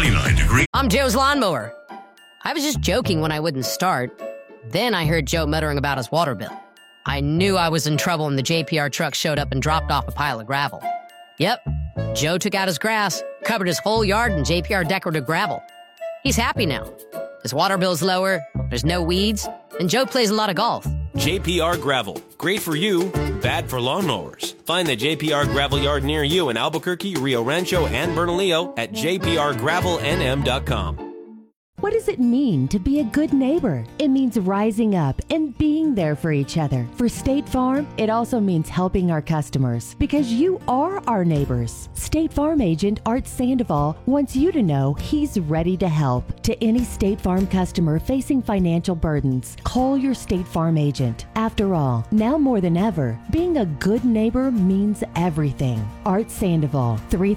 29 degrees. I'm Joe's lawnmower. I was just joking when I wouldn't start. Then I heard Joe muttering about his water bill. I knew I was in trouble when the JPR truck showed up and dropped off a pile of gravel. Yep, Joe took out his grass, covered his whole yard in JPR decorative gravel. He's happy now. His water bill's lower, there's no weeds, and Joe plays a lot of golf. JPR Gravel. Great for you, bad for lawnmowers. Find the JPR Gravel yard near you in Albuquerque, Rio Rancho, and Bernalillo at jprgravelnm.com. What does it mean to be a good neighbor? It means rising up and being there for each other. For State Farm, it also means helping our customers because you are our neighbors. State Farm agent Art Sandoval wants you to know he's ready to help. To any State Farm customer facing financial burdens, call your State Farm agent. After all, now more than ever, being a good neighbor means everything. Art Sandoval,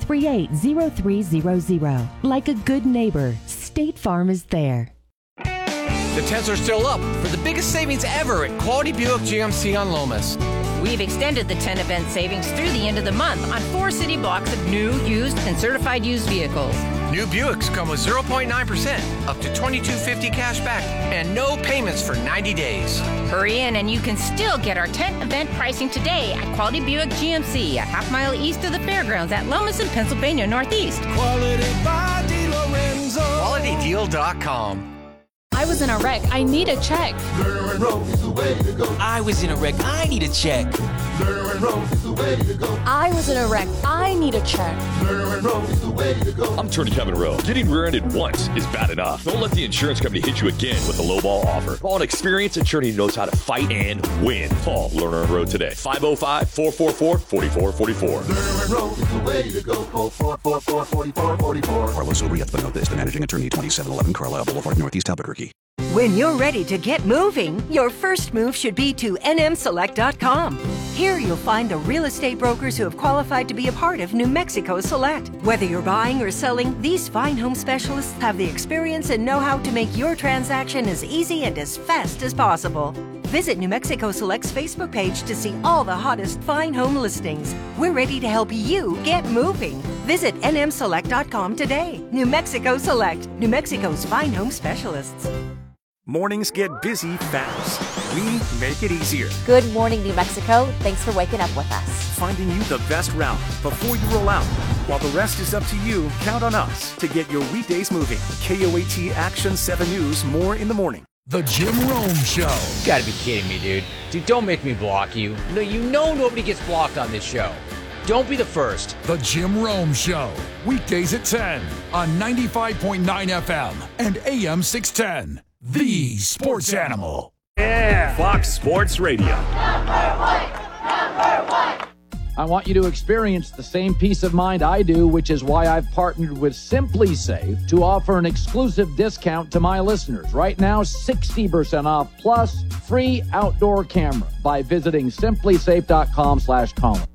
338-0300. Like a good neighbor, State Farm is there. The tents are still up for the biggest savings ever at Quality Buick GMC on Lomas. We've extended the 10 event savings through the end of the month on 4 city blocks of new, used, and certified used vehicles. New Buicks come with 0.9%, up to $2,250 cash back, and no payments for 90 days. Hurry in and you can still get our 10 event pricing today at Quality Buick GMC, a half mile east of the fairgrounds at Lomas in Pennsylvania Northeast. Quality by DeLorenzo. QualityDeal.com. I was in a wreck. I need a check. Lerner and Rose is the way to go. I was in a wreck. I need a check. Lerner and Rose is the way to go. I was in a wreck. I need a check. Lerner and Rose is the way to go. I'm Tony Kevin Rowe. Getting rear-ended once is bad enough. Don't let the insurance company hit you again with a lowball offer. Call an experienced attorney who knows how to fight and win. Call Lerner and Rowe today. 505-444-4444. Lerner and Rose is the way to go. Call 444-4444. Carlos O'Rieth Benotes, the managing attorney, 2711 Carlisle Boulevard, Northeast Albuquerque. When you're ready to get moving, your first move should be to nmselect.com. Here you'll find the real estate brokers who have qualified to be a part of New Mexico Select. Whether you're buying or selling, these fine home specialists have the experience and know-how to make your transaction as easy and as fast as possible. Visit New Mexico Select's Facebook page to see all the hottest fine home listings. We're ready to help you get moving. Visit nmselect.com today. New Mexico Select, New Mexico's fine home specialists. Mornings get busy fast. We make it easier. Good morning, New Mexico. Thanks for waking up with us. Finding you the best route before you roll out. While the rest is up to you, count on us to get your weekdays moving. KOAT Action 7 News, more in the morning. The Jim Rome Show. You gotta be kidding me, dude. Dude, don't make me block you. No, you know nobody gets blocked on this show. Don't be the first. The Jim Rome Show. Weekdays at 10 on 95.9 FM and AM 610. The Sports Animal. Yeah. Fox Sports Radio. Number one. I want you to experience the same peace of mind I do, which is why I've partnered with Simply Safe to offer an exclusive discount to my listeners. Right now, 60% off plus free outdoor camera by visiting simplysafe.com/Colin.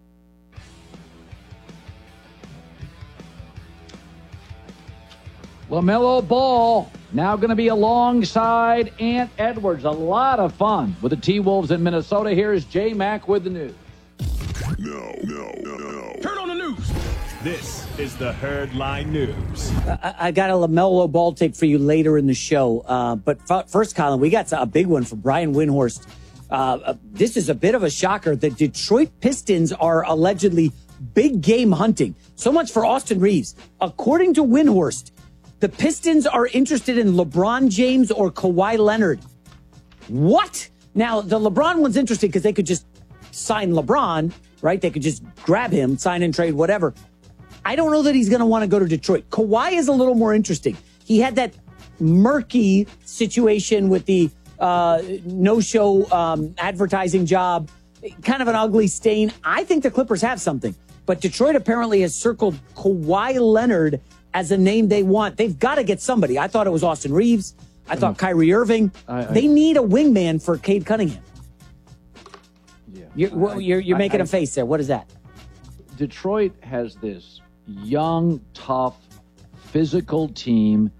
LaMelo Ball now going to be alongside Ant Edwards. A lot of fun with the T-Wolves in Minnesota. Here's J Mac with the news. No. Turn on the news. This is the Herdline News. I got a LaMelo Ball tape for you later in the show. But first, Colin, we got a big one for Brian Windhorst. This is a bit of a shocker. The Detroit Pistons are allegedly big game hunting. So much for Austin Reeves. According to Windhorst, the Pistons are interested in LeBron James or Kawhi Leonard. What? Now, the LeBron one's interesting because they could just sign LeBron, right? They could just grab him, sign and trade, whatever. I don't know that he's going to want to go to Detroit. Kawhi is a little more interesting. He had that murky situation with the no-show advertising job, kind of an ugly stain. I think the Clippers have something. But Detroit apparently has circled Kawhi Leonard as a name they want. They've got to get somebody. I thought it was Austin Reeves. I thought Kyrie Irving. They need a wingman for Cade Cunningham. Yeah, you're making a face there. What is that? Detroit has this young, tough, physical team.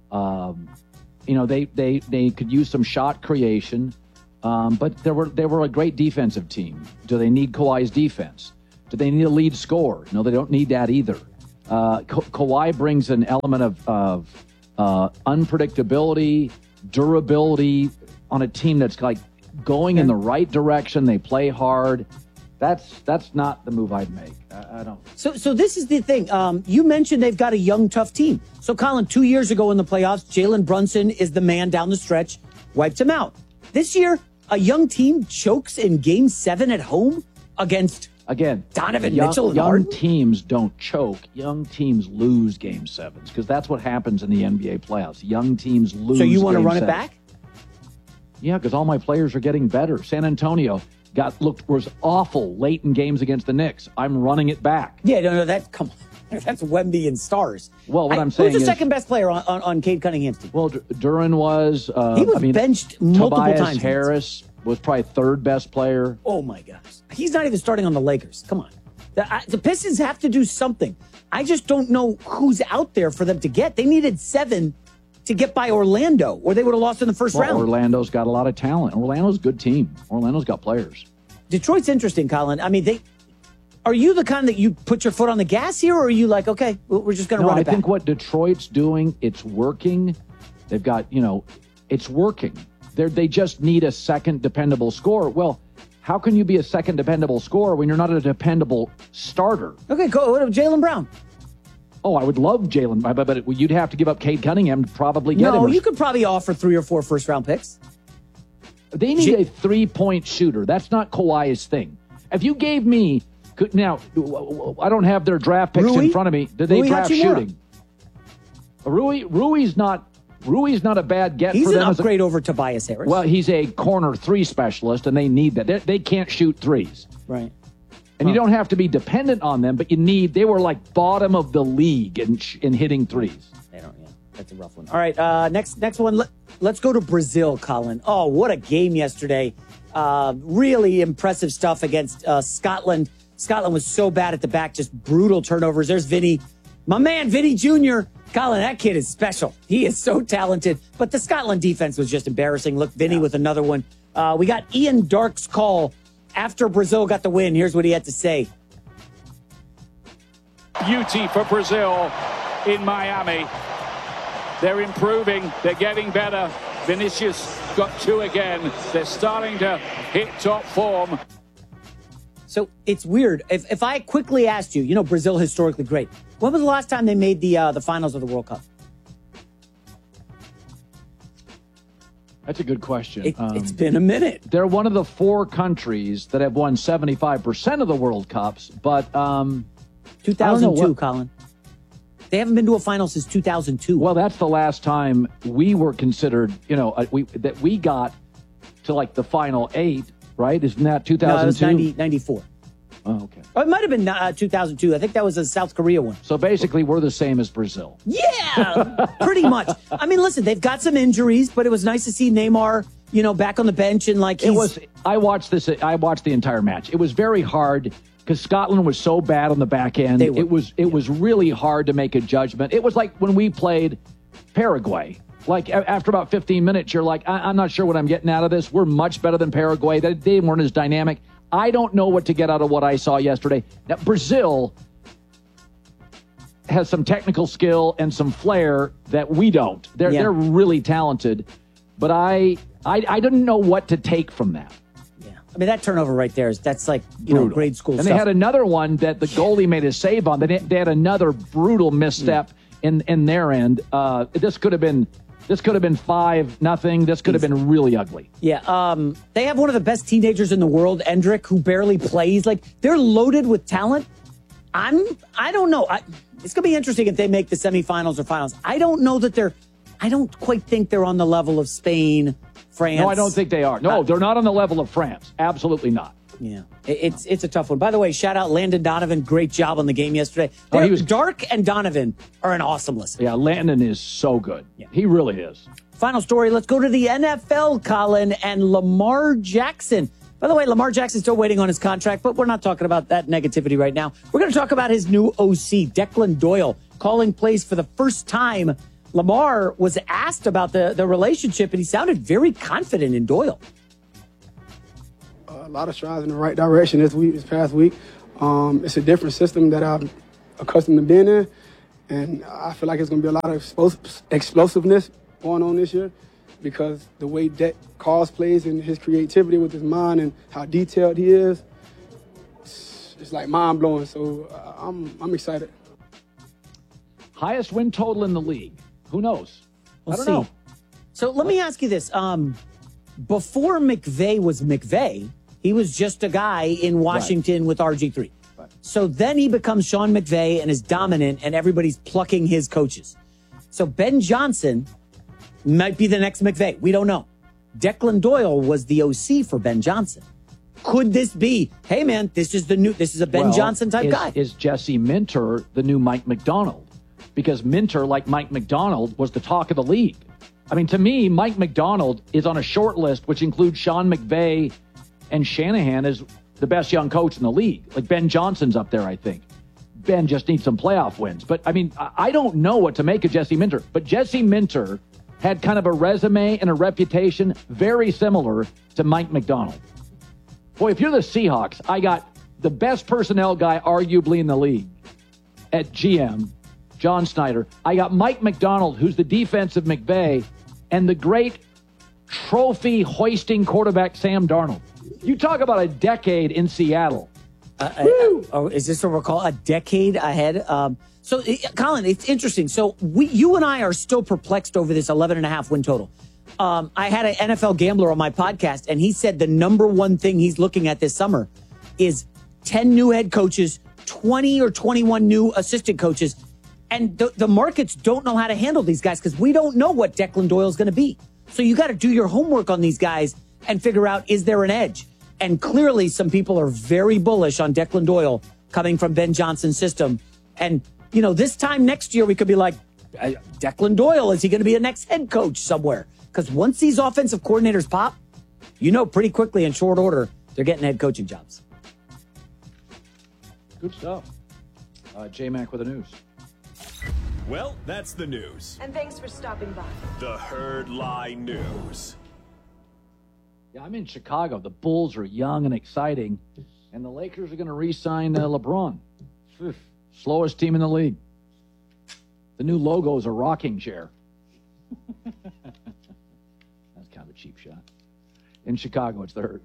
They could use some shot creation, but they were a great defensive team. Do they need Kawhi's defense? Do they need a lead scorer? No, they don't need that either. Kawhi brings an element of unpredictability, durability on a team that's like going in the right direction. They play hard. That's not the move I'd make. I don't. So this is the thing. You mentioned they've got a young, tough team. So, Colin, 2 years ago in the playoffs, Jalen Brunson is the man down the stretch, wiped him out. This year, a young team chokes in Game 7 at home against, Donovan Mitchell and Harden? Young teams don't choke. Young teams lose Game 7s because that's what happens in the NBA playoffs. Young teams lose. So you want to run it 7s. back? Yeah, because all my players are getting better. San Antonio was awful late in games against the Knicks. I'm running it back. Yeah, no, that's Wemby and stars. Well, what I'm saying who's is, the second best player on Cade Cunningham's team? Well, Duran was. He was benched multiple Tobias times. Harris was probably third best player. Oh my gosh, he's not even starting on the Lakers. Come on, the Pistons have to do something. I just don't know who's out there for them to get. They needed 7 to get by Orlando, or they would have lost in the first round. Orlando's got a lot of talent. Orlando's a good team. Orlando's got players. Detroit's interesting, Colin. I mean, are you the kind that you put your foot on the gas here, or are you like, okay, we're just going to run it back? I think what Detroit's doing, it's working. They've got, it's working. They just need a second dependable scorer. Well, how can you be a second dependable scorer when you're not a dependable starter? Okay, go Jaylen Brown. Oh, I would love Jalen, but you'd have to give up Cade Cunningham to probably get him. No, you could probably offer 3 or 4 first-round picks. They need a 3-point shooter. That's not Kawhi's thing. If you gave me now, I don't have their draft picks in front of me. Did they draft shooting? Rui's not a bad get. He's for them an upgrade over Tobias Harris. Well, he's a corner 3 specialist, and they need that. They can't shoot threes. Right. And you don't have to be dependent on them, but they were like bottom of the league in hitting threes. They don't, that's a rough one. All right, next one. Let's go to Brazil, Colin. Oh, what a game yesterday. Really impressive stuff against Scotland. Scotland was so bad at the back, just brutal turnovers. There's Vinny. My man, Vinny Jr. Colin, that kid is special. He is so talented. But the Scotland defense was just embarrassing. Look, Vinny with another one. We got Ian Darke's call after Brazil got the win. Here's what he had to say. Beauty for Brazil in Miami. They're improving. They're getting better. Vinicius got 2 again. They're starting to hit top form. So it's weird. If I quickly asked you, Brazil historically great. When was the last time they made the finals of the World Cup? That's a good question. It's been a minute. They're one of the 4 countries that have won 75% of the World Cups, but 2002, Colin. They haven't been to a final since 2002. Well, that's the last time we were considered, that we got to like the final 8, right? Isn't that 2002? No, it was 94. Oh, okay. Oh, it might have been 2002. I think that was a South Korea one. So basically, we're the same as Brazil. Yeah, pretty much. I mean, listen, they've got some injuries, but it was nice to see Neymar, back on the bench and like it was. I watched the entire match. It was very hard because Scotland was so bad on the back end. It was really hard to make a judgment. It was like when we played Paraguay. Like after about 15 minutes, you're like, I'm not sure what I'm getting out of this. We're much better than Paraguay. They weren't as dynamic. I don't know what to get out of what I saw yesterday. Now, Brazil has some technical skill and some flair that we don't. They're really talented, but I didn't know what to take from that. Yeah, I mean that turnover right there that's like grade school. And stuff. they had another one that the goalie made a save on. They had another brutal misstep in their end. This could have been 5-0. This could have been really ugly. Yeah, they have one of the best teenagers in the world, Endrick, who barely plays. Like they're loaded with talent. I don't know. It's gonna be interesting if they make the semifinals or finals. I don't know that I don't quite think they're on the level of Spain, France. No, I don't think they are. No, they're not on the level of France. Absolutely not. Yeah, it's a tough one. By the way, shout out Landon Donovan. Great job on the game yesterday. Dark and Donovan are an awesome listen. Yeah, Landon is so good. Yeah. He really is. Final story. Let's go to the NFL, Colin, and Lamar Jackson. By the way, Lamar Jackson's still waiting on his contract, but we're not talking about that negativity right now. We're going to talk about his new OC, Declan Doyle, calling plays for the first time. Lamar was asked about the relationship, and he sounded very confident in Doyle. A lot of strides in the right direction this past week. It's a different system that I'm accustomed to being in. And I feel like it's going to be a lot of explosiveness going on this year because the way Deck calls plays and his creativity with his mind and how detailed he is, it's like mind-blowing. So I'm excited. Highest win total in the league. Who knows? We'll I don't see. know. So let me ask you this. Before McVay was McVay, he was just a guy in Washington with RG3. Right. So then he becomes Sean McVay and is dominant, and everybody's plucking his coaches. So Ben Johnson might be the next McVay. We don't know. Declan Doyle was the OC for Ben Johnson. Could this be, hey, man, this is a Ben Johnson type guy? Is Jesse Minter the new Mike Macdonald? Because Minter, like Mike Macdonald, was the talk of the league. I mean, to me, Mike Macdonald is on a short list, which includes Sean McVay and Shanahan as the best young coach in the league. Like Ben Johnson's up there, I think. Ben just needs some playoff wins. But, I mean, I don't know what to make of Jesse Minter. But Jesse Minter had kind of a resume and a reputation very similar to Mike Macdonald. Boy, if you're the Seahawks, I got the best personnel guy arguably in the league at GM, John Snyder. I got Mike Macdonald, who's the defensive McVay, and the great trophy-hoisting quarterback Sam Darnold. You talk about a decade in Seattle. Is this what we're calling a decade ahead? So, Colin, it's interesting. So you and I are still perplexed over this 11.5 win total. I had an NFL gambler on my podcast, and he said the number one thing he's looking at this summer is 10 new head coaches, 20 or 21 new assistant coaches. And the markets don't know how to handle these guys because we don't know what Declan Doyle is going to be. So you got to do your homework on these guys and figure out, is there an edge? And clearly some people are very bullish on Declan Doyle coming from Ben Johnson's system. And, you know, this time next year we could be like, Declan Doyle, is he going to be a next head coach somewhere? Because once these offensive coordinators pop, you know pretty quickly in short order they're getting head coaching jobs. Good stuff. J-Mac with the news. Well, that's the news. And thanks for stopping by. The Herd Lie News. Yeah, I'm in Chicago. The Bulls are young and exciting, and the Lakers are going to re-sign LeBron. Slowest team in the league. The new logo is a rocking chair. That's kind of a cheap shot. In Chicago, it's the Herd.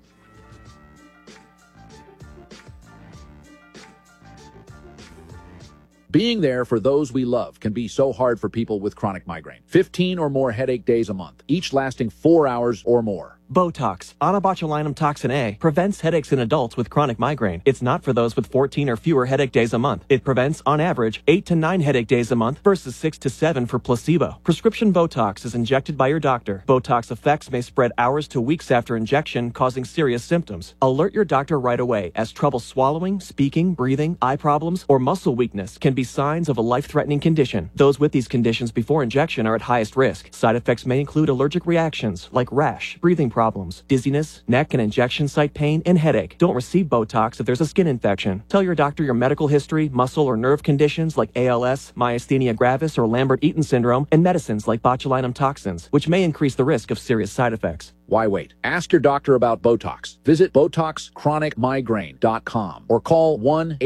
Being there for those we love can be so hard for people with chronic migraine. 15 or more headache days a month, each lasting 4 hours or more. Botox, onabotulinum toxin A, prevents headaches in adults with chronic migraine. It's not for those with 14 or fewer headache days a month. It prevents, on average, 8 to 9 headache days a month versus 6 to 7 for placebo. Prescription Botox is injected by your doctor. Botox effects may spread hours to weeks after injection, causing serious symptoms. Alert your doctor right away, as trouble swallowing, speaking, breathing, eye problems, or muscle weakness can be signs of a life-threatening condition. Those with these conditions before injection are at highest risk. Side effects may include allergic reactions like rash, breathing problems, dizziness, neck and injection site pain, and headache. Don't receive Botox if there's a skin infection. Tell your doctor your medical history, muscle or nerve conditions like ALS, myasthenia gravis, or Lambert-Eaton syndrome, and medicines like botulinum toxins, which may increase the risk of serious side effects. Why wait? Ask your doctor about Botox. Visit BotoxChronicMigraine.com or call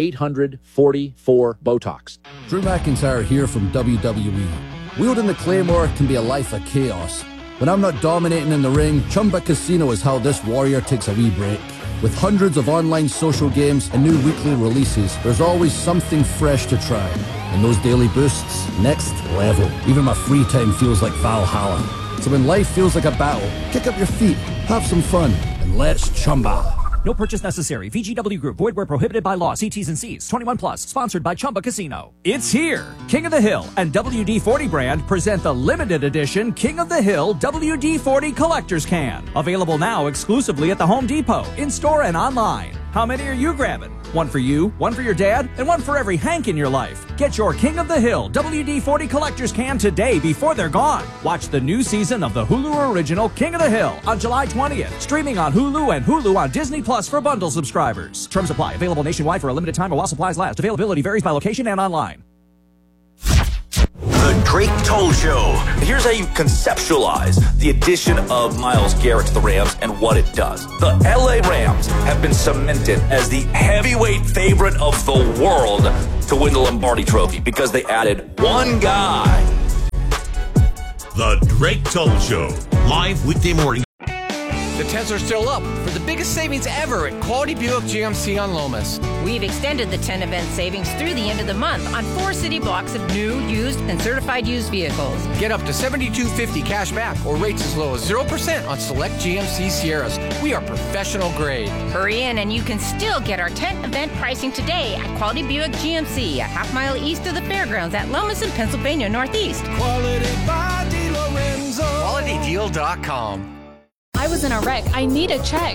1-800-44-BOTOX. Drew McIntyre here from WWE. Wielding the Claymore can be a life of chaos. When I'm not dominating in the ring, Chumba Casino is how this warrior takes a wee break. With hundreds of online social games and new weekly releases, there's always something fresh to try. And those daily boosts, next level. Even my free time feels like Valhalla. So when life feels like a battle, kick up your feet, have some fun, and let's Chumba. No purchase necessary. VGW Group. Void where prohibited by law. See T's and C's. 21 plus. Sponsored by Chumba Casino. It's here. King of the Hill and WD-40 brand present the limited edition King of the Hill WD-40 Collector's Can. Available now exclusively at the Home Depot, in-store and online. How many are you grabbing? One for you, one for your dad, and one for every Hank in your life. Get your King of the Hill WD-40 Collector's Can today before they're gone. Watch the new season of the Hulu original King of the Hill on July 20th. Streaming on Hulu and Hulu on Disney Plus for bundle subscribers. Terms apply. Available nationwide for a limited time or while supplies last. Availability varies by location and online. The Drake Toll Show. Here's how you conceptualize the addition of Myles Garrett to the Rams and what it does. The LA Rams have been cemented as the heavyweight favorite of the world to win the Lombardi Trophy because they added one guy. The Drake Toll Show, live weekday morning. The tents are still up for the biggest savings ever at Quality Buick GMC on Lomas. We've extended the 10 event savings through the end of the month on 4 city blocks of new, used, and certified used vehicles. Get up to $72.50 cash back or rates as low as 0% on select GMC Sierras. We are professional grade. Hurry in and you can still get our tent event pricing today at Quality Buick GMC, a half-mile east of the fairgrounds at Lomas in Pennsylvania Northeast. Quality by DeLorenzo. QualityDeal.com. I was in a wreck. I need a check.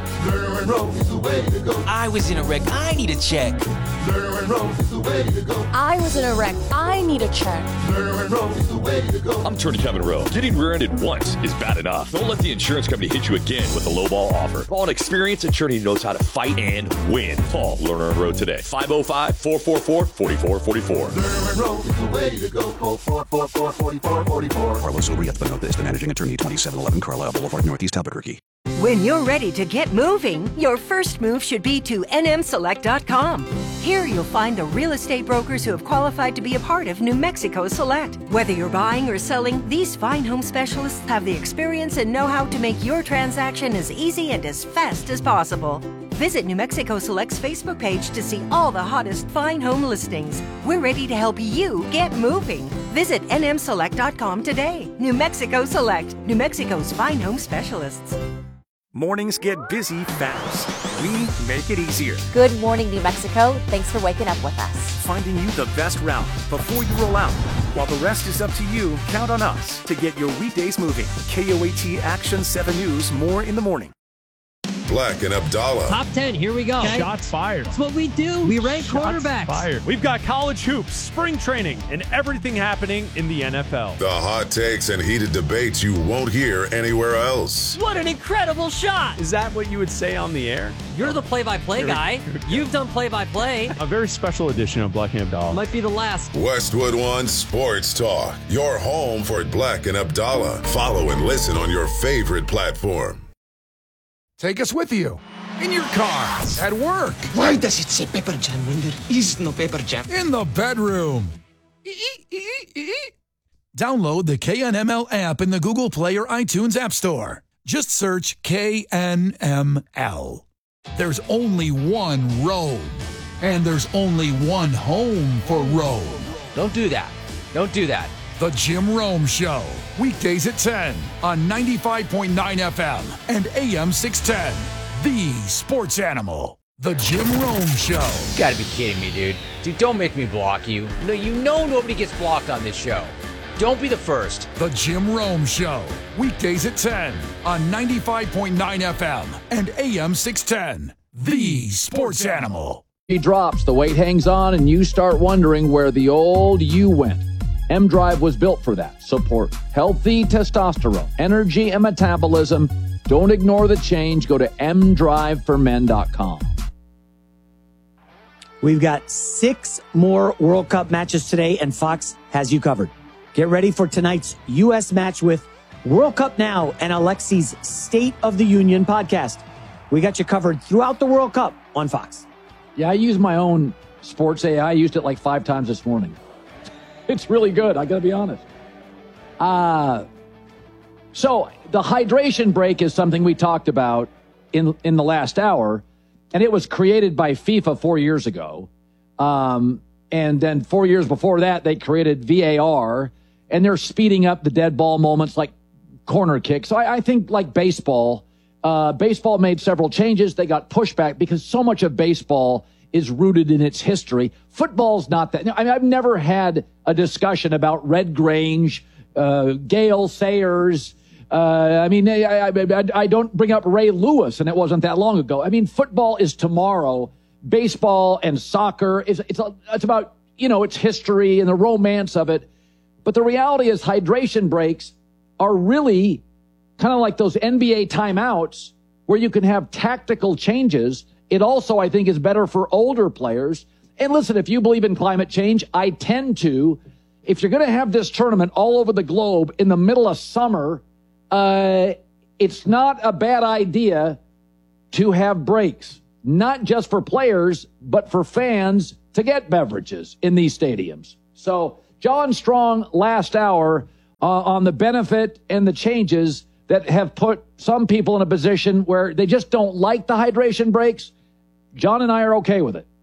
I was in a wreck. I need a check. I was in a wreck. I need a check. I'm Attorney Kevin Rowe. Getting rear-ended once is bad enough. Don't let the insurance company hit you again with a lowball offer. Call an experienced attorney who knows how to fight and win. Call Lerner and Rowe today. 505-444-4444. Carlos Urias, the managing attorney, 2711 Carlisle Boulevard, Northeast Albuquerque. When you're ready to get moving, your first move should be to nmselect.com. Here you'll find the real estate brokers who have qualified to be a part of New Mexico Select. Whether you're buying or selling, these fine home specialists have the experience and know-how to make your transaction as easy and as fast as possible. Visit New Mexico Select's Facebook page to see all the hottest fine home listings. We're ready to help you get moving. Visit nmselect.com today. New Mexico Select, New Mexico's fine home specialists. Mornings get busy fast. We make it easier. Good morning, New Mexico. Thanks for waking up with us. Finding you the best route before you roll out. While the rest is up to you, count on us to get your weekdays moving. KOAT Action 7 News, more in the morning. Black and Abdallah. Top 10, here we go. Okay. Shots fired. That's what we do. We rank quarterbacks. Fired. We've got college hoops, spring training, and everything happening in the NFL. The hot takes and heated debates you won't hear anywhere else. What an incredible shot. Is that what you would say on the air? You're the play-by-play guy. You've done play-by-play. A very special edition of Black and Abdallah. Might be the last. Westwood One Sports Talk. Your home for Black and Abdallah. Follow and listen on your favorite platform. Take us with you. In your car, at work. Why does it say Pepper Jam when there is no Pepper Jam? In the bedroom. Download the KNML app in the Google Play or iTunes App Store. Just search KNML. There's only one road, and there's only one home for Rome. Don't do that. Don't do that. The Jim Rome Show, weekdays at 10 on 95.9 FM and AM 610. The Sports Animal. The Jim Rome Show. You gotta be kidding me, dude. Dude, don't make me block you. No, you know nobody gets blocked on this show. Don't be the first. The Jim Rome Show, weekdays at 10 on 95.9 FM and AM 610. The Sports Animal. He drops, the weight hangs on, and you start wondering where the old you went. M-Drive was built for that. Support healthy testosterone, energy, and metabolism. Don't ignore the change. Go to mdriveformen.com. We've got 6 more World Cup matches today, and Fox has you covered. Get ready for tonight's U.S. match with World Cup Now and Alexi's State of the Union podcast. We got you covered throughout the World Cup on Fox. Yeah, I use my own sports AI. I used it like 5 times this morning. It's really good, I got to be honest. So the hydration break is something we talked about in the last hour, and it was created by FIFA 4 years ago. And then 4 years before that, they created VAR, and they're speeding up the dead ball moments like corner kicks. So I think like baseball made several changes. They got pushback because so much of baseball is rooted in its history. Football's not that. I mean, I've never had a discussion about Red Grange, Gale Sayers. I don't bring up Ray Lewis, and it wasn't that long ago. I mean, football is tomorrow. Baseball and soccer it's about, its history and the romance of it. But the reality is hydration breaks are really kind of like those NBA timeouts where you can have tactical changes. It also, I think, is better for older players. And listen, if you believe in climate change, I tend to. if you're going to have this tournament all over the globe in the middle of summer, it's not a bad idea to have breaks, not just for players, but for fans to get beverages in these stadiums. So John Strong last hour on the benefit and the changes that have put some people in a position where they just don't like the hydration breaks. John and I are okay with it.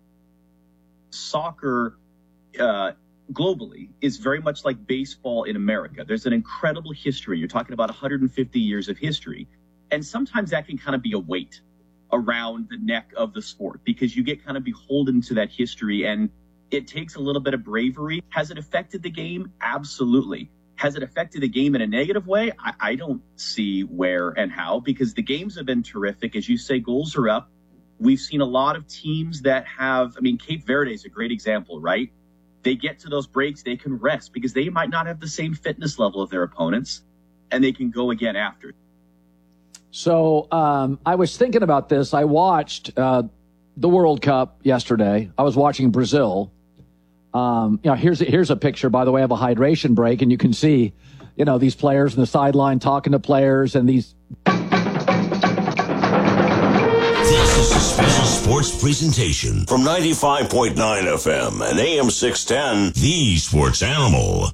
Soccer globally is very much like baseball in America. There's an incredible history. You're talking about 150 years of history. And sometimes that can kind of be a weight around the neck of the sport because you get kind of beholden to that history and it takes a little bit of bravery. Has it affected the game? Absolutely. Has it affected the game in a negative way? I don't see where and how, because the games have been terrific. As you say, goals are up. We've seen a lot of teams that have, Cape Verde is a great example, right? They get to those breaks, they can rest because they might not have the same fitness level of their opponents, and they can go again after. So I was thinking about this. I watched the World Cup yesterday. I was watching Brazil. Here's a picture, by the way, of a hydration break, and you can see, these players on the sideline talking to players, and these. This is a special sports presentation from 95.9 FM and AM 610, The Sports Animal.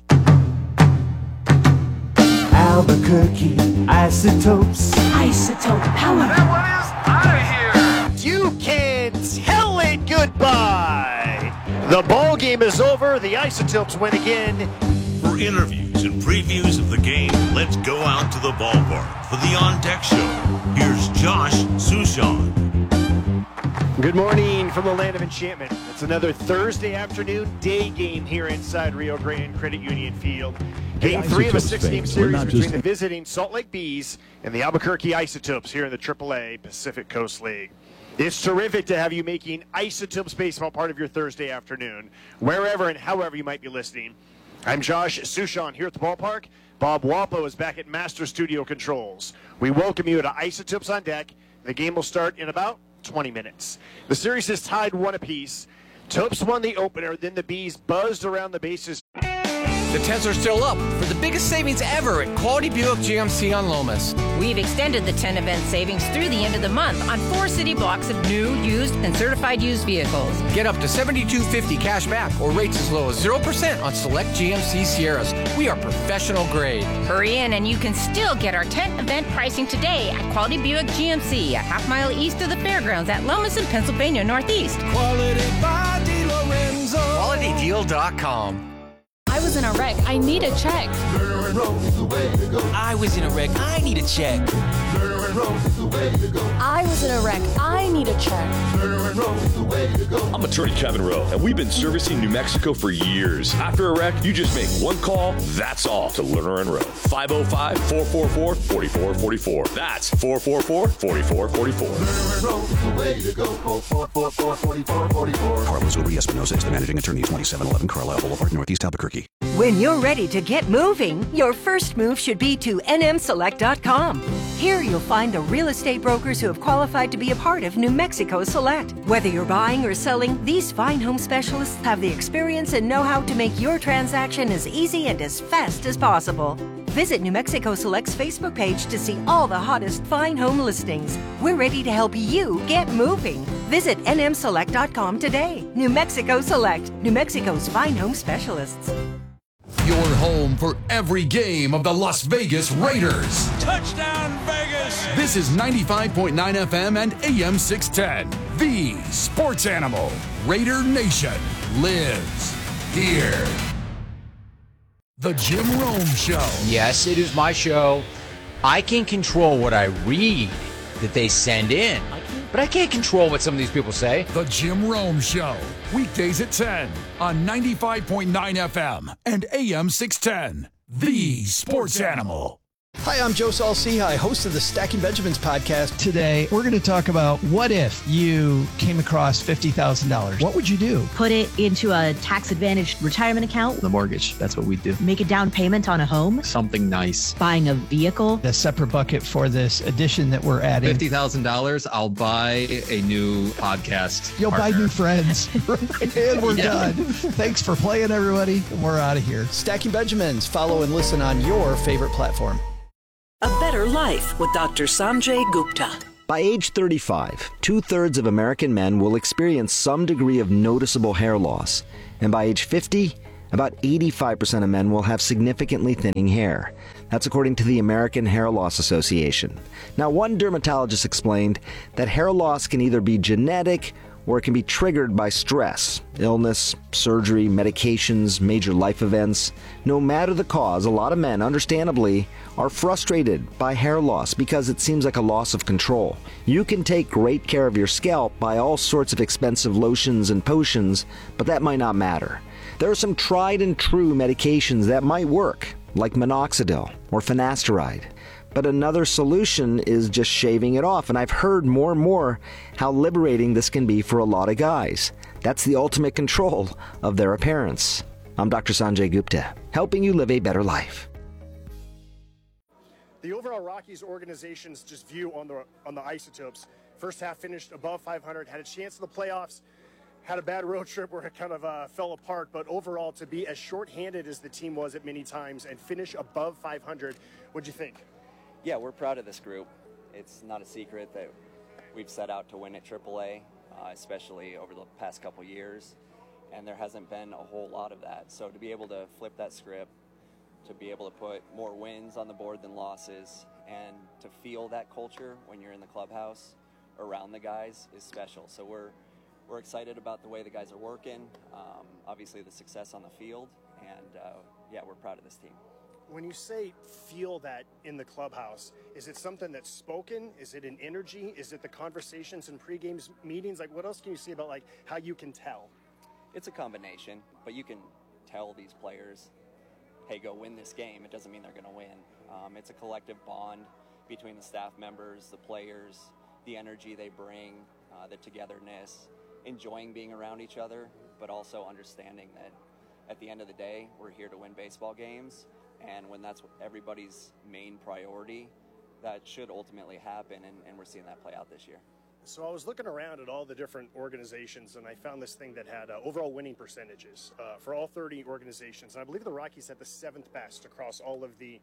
Albuquerque isotopes. Isotope power. That one is out of here. You can tell it goodbye. The ball game is over. The Isotopes win again. For interviews and previews of the game, let's go out to the ballpark for the On Deck Show. Here's Josh Sushan. Good morning from the land of enchantment. It's another Thursday afternoon day game here inside Rio Grande Credit Union Field. Game 3 of a 6-game series between the visiting Salt Lake Bees and the Albuquerque Isotopes here in the AAA Pacific Coast League. It's terrific to have you making Isotopes baseball part of your Thursday afternoon, wherever and however you might be listening. I'm Josh Sushan here at the ballpark. Bob Wapo is back at Master Studio Controls. We welcome you to Isotopes on Deck. The game will start in about 20 minutes. The series is tied 1 apiece. Topes won the opener, then the Bees buzzed around the bases. The tents are still up for the biggest savings ever at Quality Buick GMC on Lomas. We've extended the 10 event savings through the end of the month on 4 city blocks of new, used, and certified used vehicles. Get up to $72.50 cash back or rates as low as 0% on select GMC Sierras. We are professional grade. Hurry in and you can still get our 10 event pricing today at Quality Buick GMC, a half-mile east of the fairgrounds at Lomas in Pennsylvania Northeast. Quality by DeLorenzo. QualityDeal.com. I was in a wreck. I need a check. I was in a wreck. I need a check. I was in a wreck. I need a check. I'm attorney Kevin Rowe, and we've been servicing New Mexico for years. After a wreck, you just make one call, that's all, to Lerner and Rowe. 505-444-4444. That's 444-4444. Carlos Uri Espinosa is the managing attorney, 2711 Carlisle Boulevard, Northeast Albuquerque. When you're ready to get moving, your first move should be to nmselect.com. Here you'll find the real estate brokers who have qualified to be a part of New Mexico Select. Whether you're buying or selling, these fine home specialists have the experience and know-how to make your transaction as easy and as fast as possible. Visit New Mexico Select's Facebook page to see all the hottest fine home listings. We're ready to help you get moving. Visit nmselect.com today. New Mexico Select, New Mexico's fine home specialists. Your home for every game of the Las Vegas Raiders. Touchdown, Vegas! This is 95.9 FM and AM 610. The Sports Animal. Raider Nation lives here. The Jim Rome Show. Yes, it is my show. I can control what I read that they send in, but I can't control what some of these people say. The Jim Rome Show. Weekdays at 10 on 95.9 FM and AM 610. The Sports Animal. Hi, I'm Joe Saul-Sehy, host of the Stacking Benjamins podcast. Today, we're going to talk about what if you came across $50,000? What would you do? Put it into a tax-advantaged retirement account. The mortgage, that's what we do. Make a down payment on a home. Something nice. Buying a vehicle. A separate bucket for this addition that we're adding. $50,000, I'll buy a new podcast. You'll partner. buy new friends. And we're done. Thanks for playing, everybody. We're out of here. Stacking Benjamins. Follow and listen on your favorite platform. A Better Life with Dr. Sanjay Gupta. By age 35, 2/3 of American men will experience some degree of noticeable hair loss. And by age 50, about 85% of men will have significantly thinning hair. That's according to the American Hair Loss Association. Now, one dermatologist explained that hair loss can either be genetic or it can be triggered by stress, illness, surgery, medications, major life events. No matter the cause, a lot of men, understandably, are frustrated by hair loss because it seems like a loss of control. You can take great care of your scalp by all sorts of expensive lotions and potions, but that might not matter. There are some tried and true medications that might work, like minoxidil or finasteride. But another solution is just shaving it off, and I've heard more and more how liberating this can be for a lot of guys. That's the ultimate control of their appearance. I'm Dr. Sanjay Gupta, helping you live a better life. The overall Rockies organization's just view on the Isotopes. First half finished above 500, had a chance in the playoffs, had a bad road trip where it kind of fell apart, but overall to be as shorthanded as the team was at many times and finish above 500, what'd you think? Yeah, we're proud of this group. It's not a secret that we've set out to win at AAA, especially over the past couple years, and there hasn't been a whole lot of that. So to be able to flip that script, to be able to put more wins on the board than losses, and to feel that culture when you're in the clubhouse around the guys is special. So we're excited about the way the guys are working, obviously the success on the field, and yeah, we're proud of this team. When you say feel that in the clubhouse, is it something that's spoken? Is it an energy? Is it the conversations and pre-game meetings? Like, what else can you say about, like, how you can tell? It's a combination, but you can tell these players, hey, go win this game. It doesn't mean they're going to win. It's a collective bond between the staff members, the players, the energy they bring, the togetherness, enjoying being around each other, but also understanding that at the end of the day, we're here to win baseball games. And when that's everybody's main priority, that should ultimately happen, and we're seeing that play out this year. So I was looking around at all the different organizations, and I found this thing that had overall winning percentages for all 30 organizations. And I believe the Rockies had the 7th best across all of the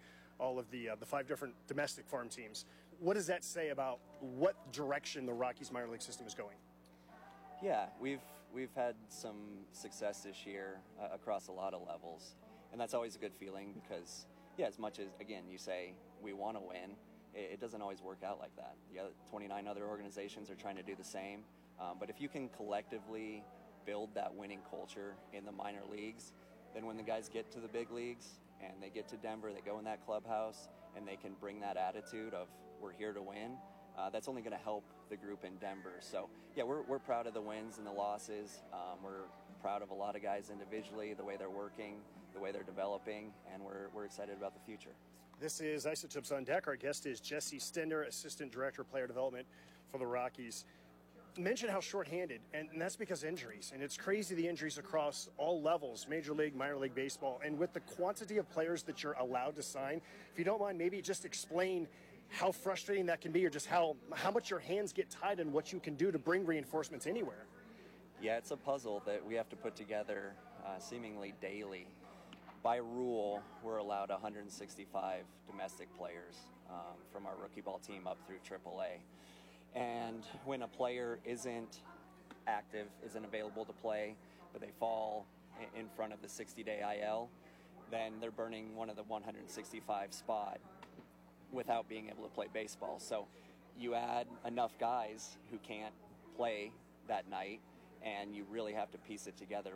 5 different domestic farm teams. What does that say about what direction the Rockies minor league system is going? Yeah, we've had some success this year across a lot of levels. And that's always a good feeling because, yeah, as much as, again, you say we want to win, it doesn't always work out like that. The other 29 other organizations are trying to do the same. But if you can collectively build that winning culture in the minor leagues, then when the guys get to the big leagues and they get to Denver, they go in that clubhouse and they can bring that attitude of we're here to win, that's only going to help the group in Denver. So, yeah, we're proud of the wins and the losses. We're proud of a lot of guys individually, the way they're working, the way they're developing, and we're excited about the future. This is Isotopes on Deck. Our guest is Jesse Stender, Assistant Director of Player Development for the Rockies. Mentioned how shorthanded, and that's because of injuries. And it's crazy, the injuries across all levels, Major League, Minor League Baseball. And with the quantity of players that you're allowed to sign, if you don't mind, maybe just explain how frustrating that can be, or just how much your hands get tied and what you can do to bring reinforcements anywhere. Yeah, it's a puzzle that we have to put together seemingly daily. By rule, we're allowed 165 domestic players from our rookie ball team up through AAA. And when a player isn't active, isn't available to play, but they fall in front of the 60-day IL, then they're burning one of the 165 spot without being able to play baseball. So you add enough guys who can't play that night, and you really have to piece it together.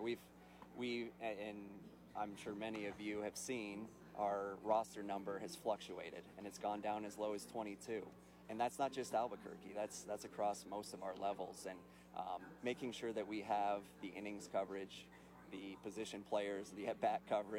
And I'm sure many of you have seen our roster number has fluctuated, and it's gone down as low as 22. And that's not just Albuquerque, that's across most of our levels. And making sure that we have the innings coverage, the position players, the at-bat coverage,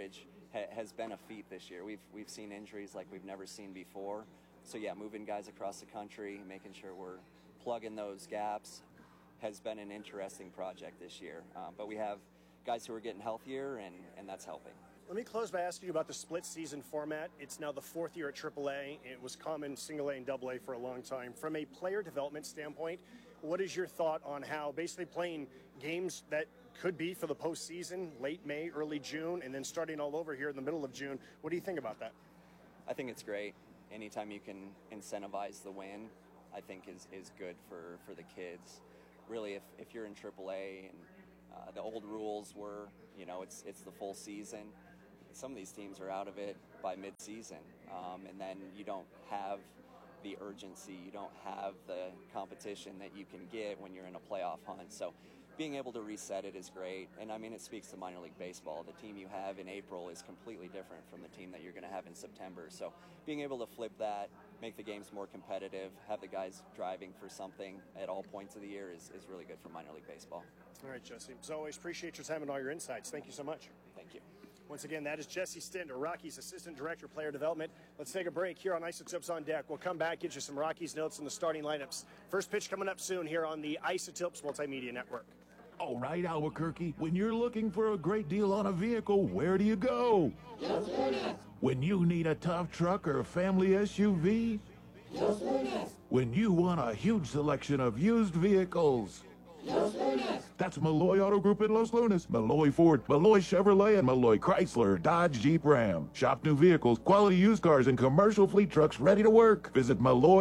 has been a feat this year. We've seen injuries like we've never seen before. So yeah, moving guys across the country, making sure we're plugging those gaps has been an interesting project this year. But we have guys who are getting healthier, and that's helping. Let me close by asking you about the split season format. It's now the 4th year at AAA. It was common single A and double A for a long time. From a player development standpoint, what is your thought on how basically playing games that could be for the postseason, late May, early June, and then starting all over here in the middle of June? What do you think about that? I think it's great. Anytime you can incentivize the win, I think is good for the kids. Really, if you're in AAA and the old rules were, it's the full season. Some of these teams are out of it by mid-season, and then you don't have the urgency, you don't have the competition that you can get when you're in a playoff hunt. So being able to reset it is great, and I mean, it speaks to minor league baseball. The team you have in April is completely different from the team that you're going to have in September. So being able to flip that, make the games more competitive, have the guys driving for something at all points of the year is really good for minor league baseball. All right, Jesse. As always, appreciate your time and all your insights. Thank you so much. Thank you. Once again, that is Jesse Stinder, Rockies Assistant Director of Player Development. Let's take a break here on Isotopes on Deck. We'll come back, get you some Rockies notes and the starting lineups. First pitch coming up soon here on the Isotopes Multimedia Network. All right, Albuquerque, when you're looking for a great deal on a vehicle, where do you go? Los Lunas. When you need a tough truck or a family SUV? Los Lunas. When you want a huge selection of used vehicles? Los Lunas. That's Malloy Auto Group in Los Lunas. Malloy Ford, Malloy Chevrolet, and Malloy Chrysler, Dodge, Jeep, Ram. Shop new vehicles, quality used cars, and commercial fleet trucks ready to work. Visit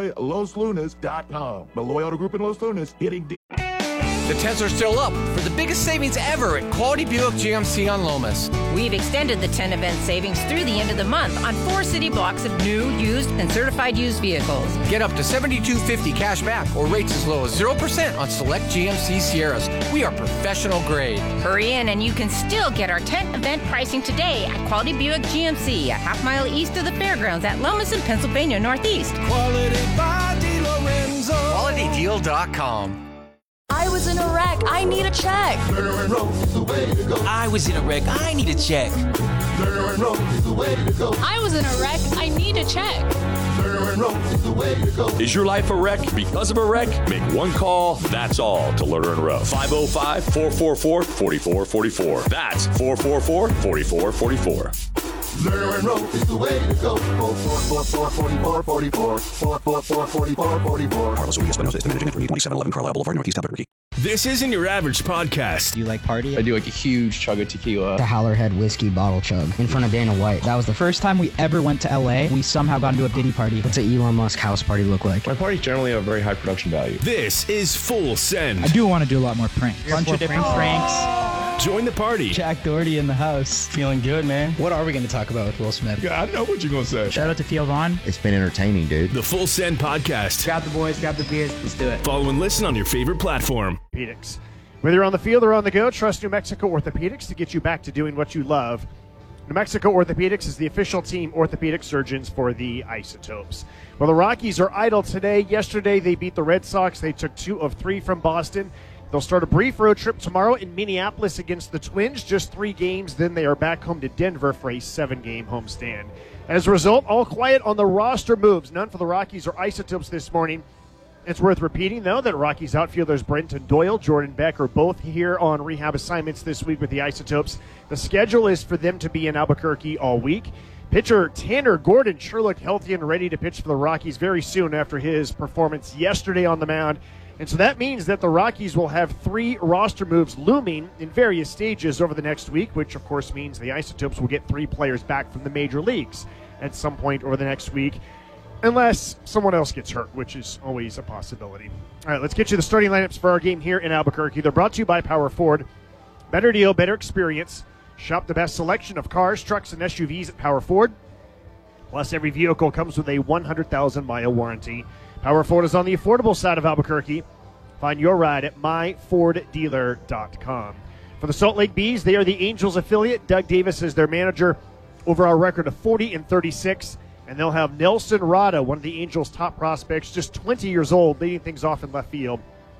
MalloyLosLunas.com. Malloy Auto Group in Los Lunas, hitting The tents are still up for the biggest savings ever at Quality Buick GMC on Lomas. We've extended the 10 event savings through the end of the month on 4 city blocks of new, used, and certified used vehicles. Get up to $7,250 cash back or rates as low as 0% on select GMC Sierras. We are professional grade. Hurry in and you can still get our tent event pricing today at Quality Buick GMC, a half-mile east of the fairgrounds at Lomas in Pennsylvania Northeast. Quality by DeLorenzo. QualityDeal.com. I was in a wreck. I need a check. I was in a wreck. I need a check. I was in a wreck. I need a check. Is your life a wreck because of a wreck? Make one call, that's all, to Lerner and Rowe. 505-444-4444. That's 444-4444. Lerner and Rowe is the way to go. 444-4444. 444-4444. Carlos Urias Espinosa is the managing attorney, 2711 Carlisle Boulevard, Northeast Albuquerque. This isn't your average podcast. Do you like party? I do like a huge chug of tequila. The Howlerhead whiskey bottle chug in front of Dana White. That was the first time we ever went to LA. We somehow got into a Diddy party. What's an Elon Musk house party look like? My parties generally have very high production value. This is Full Send. I do want to do a lot more pranks. Bunch of different pranks. Join the party. Jack Doherty in the house. Feeling good, man. What are we going to talk about with Will Smith? Yeah, I know what you're going to say. Shout out to Theo Vaughn. It's been entertaining, dude. The Full Send Podcast. Grab the boys, grab the beers. Let's do it. Follow and listen on your favorite platform. Orthopedics. Whether you're on the field or on the go, trust New Mexico Orthopedics to get you back to doing what you love. New Mexico Orthopedics is the official team orthopedic surgeons for the Isotopes. Well, the Rockies are idle today. Yesterday, they beat the Red Sox. They took 2 of 3 from Boston. They'll start a brief road trip tomorrow in Minneapolis against the Twins. Just 3 games. Then they are back home to Denver for a 7-game homestand. As a result, all quiet on the roster moves. None for the Rockies or Isotopes this morning. It's worth repeating, though, that Rockies outfielders Brenton Doyle, Jordan Beck are both here on rehab assignments this week with the Isotopes. The schedule is for them to be in Albuquerque all week. Pitcher Tanner Gordon sure looked healthy and ready to pitch for the Rockies very soon after his performance yesterday on the mound. And so that means that the Rockies will have 3 roster moves looming in various stages over the next week, which of course means the Isotopes will get 3 players back from the major leagues at some point over the next week. Unless someone else gets hurt, which is always a possibility. All right, let's get you the starting lineups for our game here in Albuquerque. They're brought to you by Power Ford. Better deal, better experience. Shop the best selection of cars, trucks, and SUVs at Power Ford. Plus, every vehicle comes with a 100,000-mile warranty. Power Ford is on the affordable side of Albuquerque. Find your ride at myforddealer.com. For the Salt Lake Bees, they are the Angels affiliate. Doug Davis is their manager. Overall record of 40-36. And they'll have Nelson Rada, one of the Angels' top prospects, just 20 years old, leading things off in left field.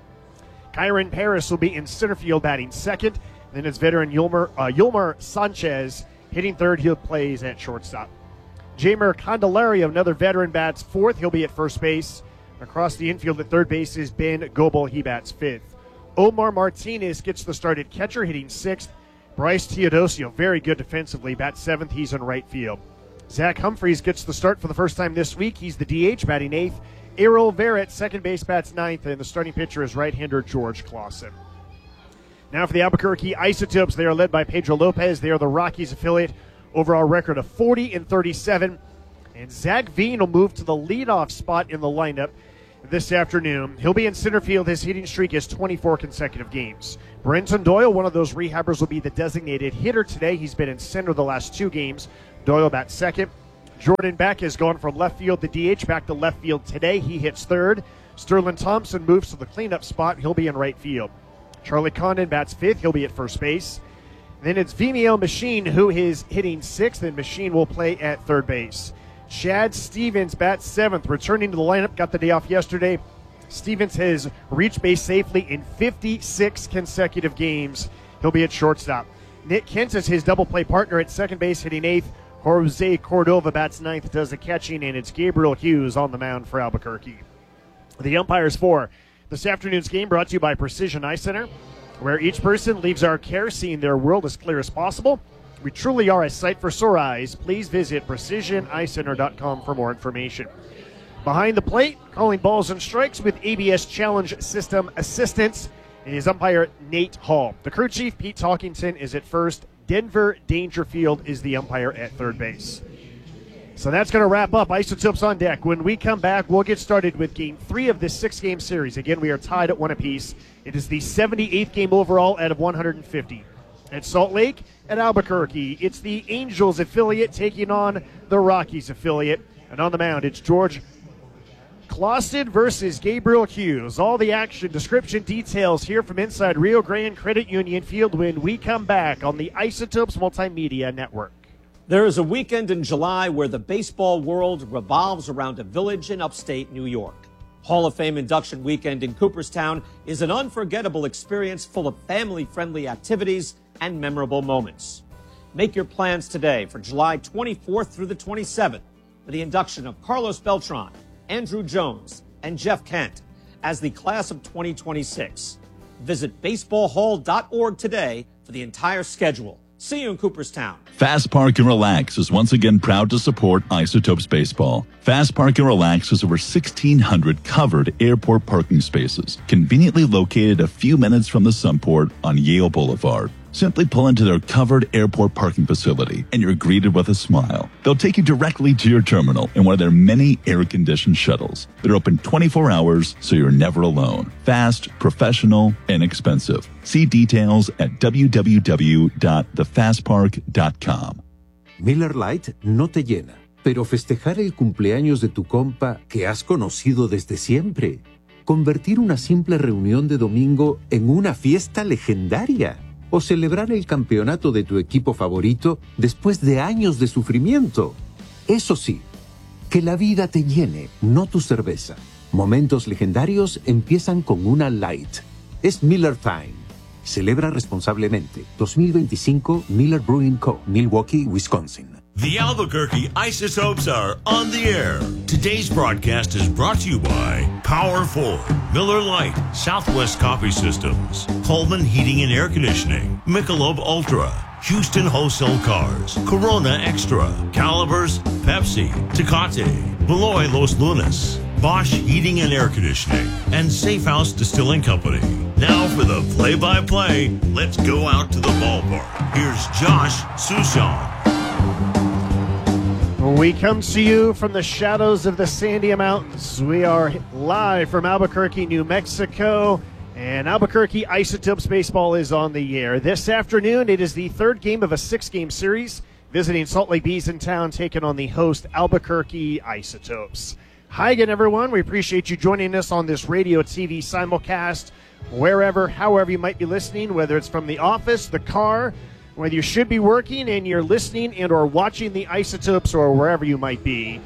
Kyron Paris will be in center field batting second. Then it's veteran Yulmer Sanchez Hitting third, he plays at shortstop. Jamer Candelario, another veteran, bats fourth. He'll be at first base. Across the infield at third base is Ben Goebel. He bats fifth. Omar Martinez gets the start at catcher, hitting sixth. Bryce Teodosio, very good defensively, bats seventh. He's in right field. Zach Humphreys gets the start for the first time this week. He's the DH, batting eighth. Errol Vera at second base, bats ninth, and the starting pitcher is right-hander George Clausen. Now for the Albuquerque Isotopes, they are led by Pedro Lopez. They are the Rockies affiliate. Overall record of 40-37. And Zach Veen will move to the leadoff spot in the lineup this afternoon. He'll be in center field. His hitting streak is 24 consecutive games. Brenton Doyle, one of those rehabbers, will be the designated hitter today. He's been in center the last 2 games. Doyle bats second. Jordan Beck has gone from left field to DH, back to left field today. He hits third. Sterling Thompson moves to the cleanup spot. He'll be in right field. Charlie Condon bats fifth. He'll be at first base. Then it's Vimiel Machine, who is hitting sixth, and Machine will play at third base. Chad Stevens bats seventh, returning to the lineup, got the day off yesterday. Stevens has reached base safely in 56 consecutive games. He'll be at shortstop. Nick Kent is his double play partner at second base, hitting eighth. Jose Cordova bats ninth, does the catching, and it's Gabriel Hughes on the mound for Albuquerque. The umpires for this afternoon's game brought to you by Precision Eye Center, where each person leaves our care seeing their world as clear as possible. We truly are a sight for sore eyes. Please visit precisioneyecenter.com for more information. Behind the plate, calling balls and strikes with ABS Challenge System assistance, is umpire Nate Hall. The crew chief, Pete Talkington, is at first. Denver Dangerfield is the umpire at third base. So that's going to wrap up Isotopes on Deck. When we come back, we'll get started with Game 3 of this 6-game series. Again, we are tied at 1 apiece. It is the 78th game overall out of 150. At Salt Lake, at Albuquerque, it's the Angels affiliate taking on the Rockies affiliate. And on the mound, it's George Clausen versus Gabriel Hughes. All the action, description, details here from inside Rio Grande Credit Union Field when we come back on the Isotopes Multimedia Network. There is a weekend in July where the baseball world revolves around a village in upstate New York. Hall of Fame induction weekend in Cooperstown is an unforgettable experience full of family-friendly activities and memorable moments. Make your plans today for July 24th through the 27th for the induction of Carlos Beltran, Andrew Jones, and Jeff Kent as the class of 2026. Visit baseballhall.org today for the entire schedule. See you in Cooperstown. Fast Park and Relax is once again proud to support Isotopes Baseball. Fast Park and Relax has over 1,600 covered airport parking spaces, conveniently located a few minutes from the Sunport on Yale Boulevard. Simply pull into their covered airport parking facility and you're greeted with a smile. They'll take you directly to your terminal in one of their many air-conditioned shuttles. They're open 24 hours, so you're never alone. Fast, professional, inexpensive. See details at www.thefastpark.com. Miller Lite no te llena, pero festejar el cumpleaños de tu compa que has conocido desde siempre. Convertir una simple reunión de domingo en una fiesta legendaria. O celebrar el campeonato de tu equipo favorito después de años de sufrimiento. Eso sí, que la vida te llene, no tu cerveza. Momentos legendarios empiezan con una Light. Es Miller Time. Celebra responsablemente. 2025 Miller Brewing Co., Milwaukee, Wisconsin. The Albuquerque Isotopes are on the air. Today's broadcast is brought to you by Power 4, Miller Lite, Southwest Coffee Systems, Coleman Heating and Air Conditioning, Michelob Ultra, Houston Wholesale Cars, Corona Extra, Calibers, Pepsi, Tecate, Beloy Los Lunas, Bosch Heating and Air Conditioning, and Safe House Distilling Company. Now for the play-by-play, let's go out to the ballpark. Here's Josh Sushan. We come to you from the shadows of the Sandia Mountains. We are live from Albuquerque, New Mexico, and Albuquerque Isotopes Baseball is on the air. This afternoon, it is the third game of a 6-game series, visiting Salt Lake Bees in town, taking on the host Albuquerque Isotopes. Hi again, everyone. We appreciate you joining us on this radio, TV simulcast, wherever, however you might be listening, whether it's from the office, the car, whether you should be working and you're listening and or watching the Isotopes or wherever you might be.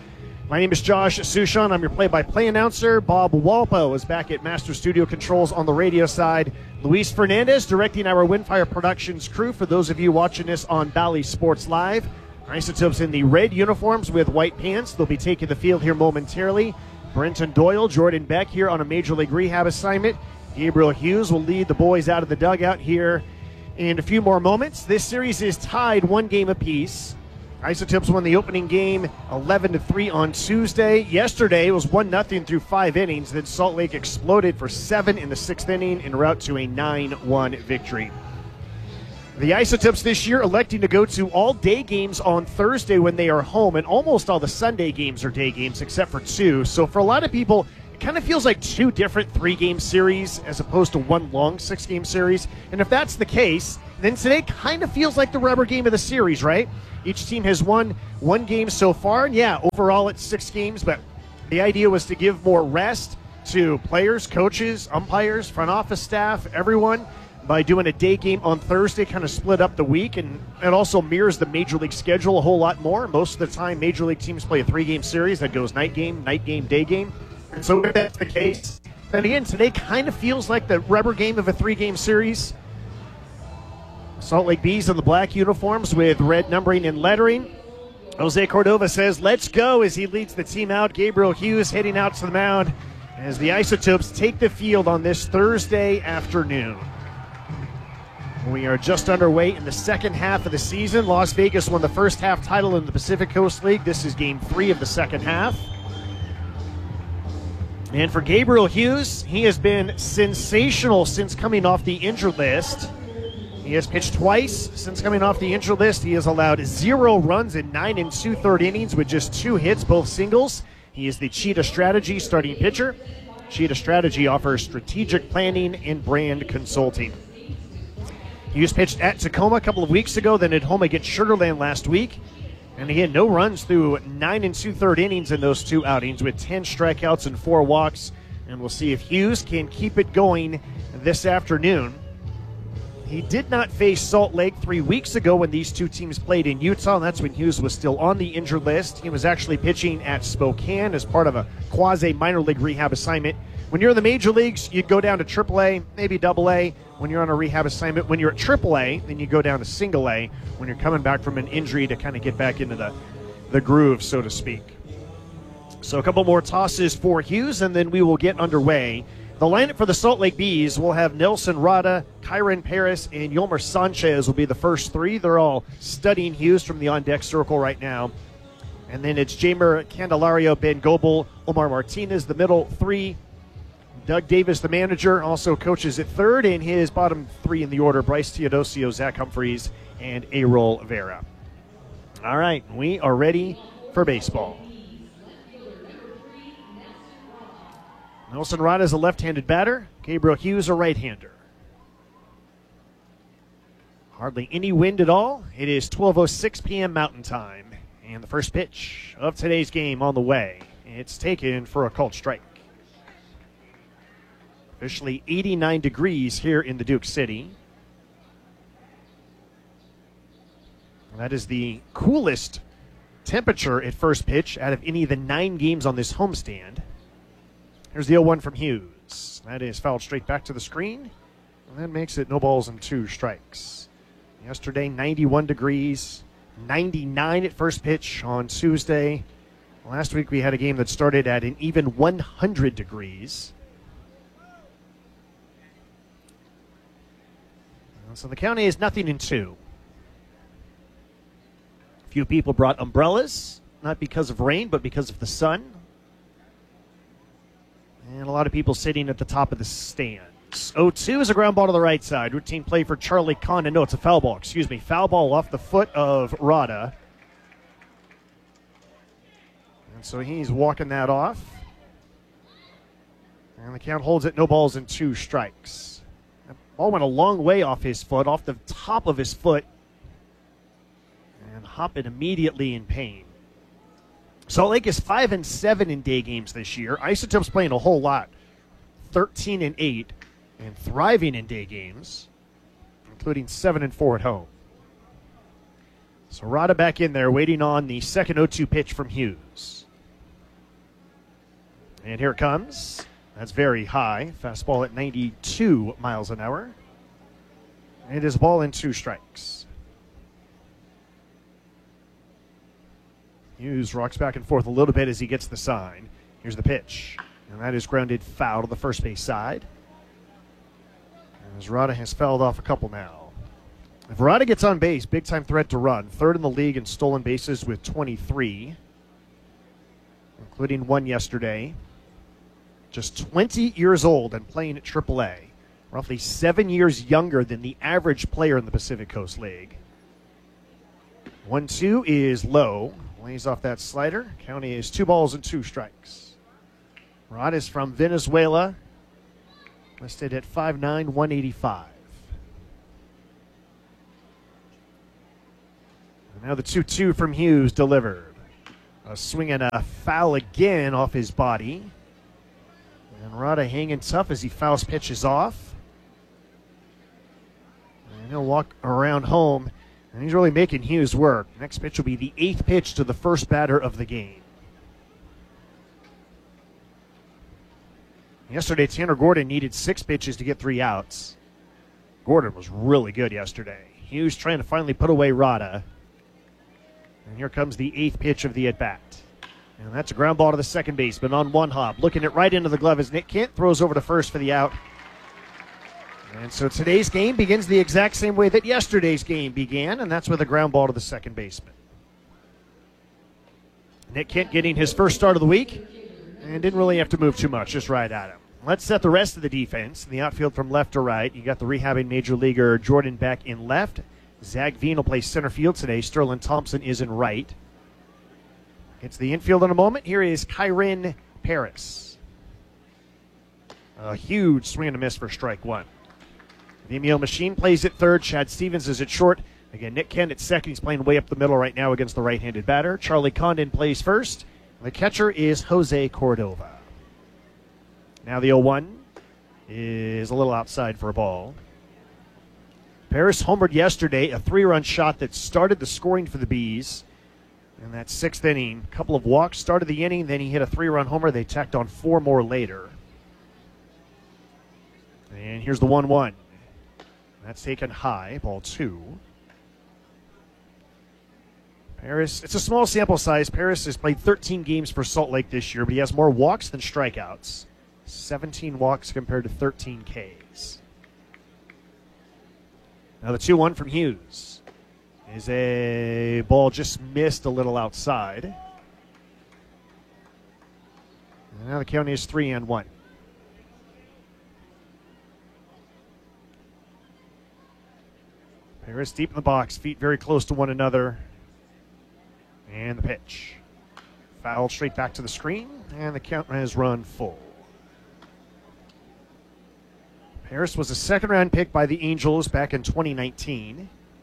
My name is Josh Sushan. I'm your play-by-play announcer. Bob Walpo is back at Master Studio Controls on the radio side. Luis Fernandez directing our Windfire Productions crew. For those of you watching this on Bally Sports Live, Isotopes in the red uniforms with white pants. They'll be taking the field here momentarily. Brenton Doyle, Jordan Beck here on a Major League Rehab assignment. Gabriel Hughes will lead the boys out of the dugout here in a few more moments. This series is tied 1 game apiece. Isotopes won the opening game 11-3 on Tuesday. Yesterday it was 1-0 through 5 innings. Then Salt Lake exploded for 7 in the 6th inning en route to a 9-1 victory. The Isotopes this year electing to go to all day games on Thursday when they are home, and almost all the Sunday games are day games except for 2. So for a lot of people, it kind of feels like 2 different 3-game series as opposed to 1 long 6-game series. And if that's the case, then today kind of feels like the rubber game of the series, right? Each team has won 1 game so far. And yeah, overall it's 6 games, but the idea was to give more rest to players, coaches, umpires, front office staff, everyone, by doing a day game on Thursday, kind of split up the week, and it also mirrors the Major League schedule a whole lot more. Most of the time, Major League teams play a 3-game series that goes night game, day game. And so if that's the case, then again, today kind of feels like the rubber game of a 3-game series. Salt Lake Bees in the black uniforms with red numbering and lettering. Jose Cordova says, "Let's go," as he leads the team out. Gabriel Hughes heading out to the mound as the Isotopes take the field on this Thursday afternoon. We are just underway in the second half of the season. Las Vegas won the first half title in the Pacific Coast League. This is game 3 of the second half. And for Gabriel Hughes, he has been sensational since coming off the injured list. He has pitched twice since coming off the injured list. He has allowed 0 runs in 9 2/3 innings with just 2 hits, both singles. He is the Cheetah Strategy starting pitcher. Cheetah Strategy offers strategic planning and brand consulting. Hughes pitched at Tacoma a couple of weeks ago, then at home against Sugar Land last week. And he had no runs through 9 2/3 innings in those 2 outings with 10 strikeouts and 4 walks. And we'll see if Hughes can keep it going this afternoon. He did not face Salt Lake 3 weeks ago when these 2 teams played in Utah, and that's when Hughes was still on the injured list. He was actually pitching at Spokane as part of a quasi-minor league rehab assignment. When you're in the major leagues, you go down to AAA, maybe AA. When you're on a rehab assignment, when you're at AAA, then you go down to single A when you're coming back from an injury to kind of get back into the groove, so to speak. So a couple more tosses for Hughes, and then we will get underway. The lineup for the Salt Lake Bees will have Nelson Rada, Kyron Paris, and Yolmer Sanchez will be the first 3. They're all studying Hughes from the on-deck circle right now. And then it's Jamer Candelario, Ben Goebel, Omar Martinez, the middle 3. Doug Davis, the manager, also coaches at third, and his bottom 3 in the order, Bryce Teodosio, Zach Humphreys, and Errol Vera. All right, we are ready for baseball. Nelson Rada is a left-handed batter. Gabriel Hughes, a right-hander. Hardly any wind at all. It is 12:06 p.m. Mountain Time, and the first pitch of today's game on the way. It's taken for a called strike. Officially 89 degrees here in the Duke City. That is the coolest temperature at first pitch out of any of the 9 games on this homestand. Here's the 0-1 from Hughes. That is fouled straight back to the screen. And that makes it no balls and 2 strikes. Yesterday, 91 degrees, 99 at first pitch on Tuesday. Last week we had a game that started at an even 100 degrees. So the count is 0-2. A few people brought umbrellas, not because of rain, but because of the sun. And a lot of people sitting at the top of the stands. 0-2 is a ground ball to the right side. Routine play for Charlie Condon. No, it's a foul ball. Foul ball off the foot of Rada. And so he's walking that off. And the count holds it, no balls and 2 strikes. That ball went a long way off his foot, off the top of his foot. And hopping immediately in pain. Salt Lake is 5-7 in day games this year. Isotopes playing a whole lot. 13-8 and thriving in day games, including 7-4 at home. So Rada back in there waiting on the second 0-2 pitch from Hughes. And here it comes. That's very high. Fastball at 92 miles an hour. It is a ball and 2 strikes. Hughes rocks back and forth a little bit as he gets the sign. Here's the pitch. And that is grounded foul to the first base side. As Rada has fouled off a couple now. If Rada gets on base, big time threat to run. 3rd in the league in stolen bases with 23, including 1 yesterday. Just 20 years old and playing at AAA. Roughly 7 years younger than the average player in the Pacific Coast League. 1-2 is low. Lays off that slider. Count is 2 balls and 2 strikes. Rod is from Venezuela. Listed at 5'9", 185. And now the 2-2 from Hughes delivered. A swing and a foul again off his body. And Rada hanging tough as he fouls pitches off. And he'll walk around home. And he's really making Hughes work. Next pitch will be the 8th pitch to the first batter of the game. Yesterday, Tanner Gordon needed 6 pitches to get 3 outs. Gordon was really good yesterday. Hughes trying to finally put away Rada. And here comes the 8th pitch of the at-bat. And that's a ground ball to the second baseman on 1 hop. Looking it right into the glove as Nick Kent throws over to first for the out. And so today's game begins the exact same way that yesterday's game began, and that's with a ground ball to the second baseman. Nick Kent getting his first start of the week and didn't really have to move too much, just right at him. Let's set the rest of the defense. In the outfield from left to right, you got the rehabbing major leaguer Jordan Beck in left. Zach Veen will play center field today. Sterling Thompson is in right. Gets the infield in a moment. Here is Kyren Paris. A huge swing and a miss for strike 1. Vimeo Machine plays at third. Chad Stevens is at short. Again, Nick Kent at second. He's playing way up the middle right now against the right-handed batter. Charlie Condon plays first. The catcher is Jose Cordova. Now the 0-1 is a little outside for a ball. Paris homered yesterday, a 3-run shot that started the scoring for the Bees in that 6th inning. A couple of walks started the inning, then he hit a 3-run homer. They tacked on 4 more later. And here's the 1-1. That's taken high, ball 2. Paris, it's a small sample size. Paris has played 13 games for Salt Lake this year, but he has more walks than strikeouts. 17 walks compared to 13 Ks. Now the 2-1 from Hughes is a ball just missed a little outside. And now the count is 3-1. Paris deep in the box, feet very close to one another. And the pitch. Fouled straight back to the screen, and the count has run full. Paris was a second-round pick by the Angels back in 2019.